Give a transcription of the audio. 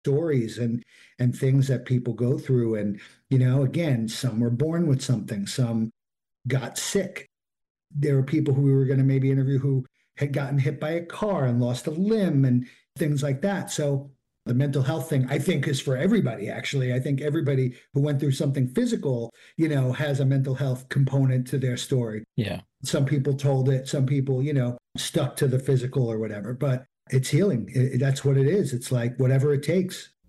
stories and things that people go through. And, again, some were born with something, some got sick. There were people who we were going to maybe interview who had gotten hit by a car and lost a limb and things like that. So the mental health thing, I think, is for everybody, actually. I think everybody who went through something physical, has a mental health component to their story. Yeah. Some people told it, some people, stuck to the physical or whatever, but it's healing. That's what it is. It's like whatever it takes.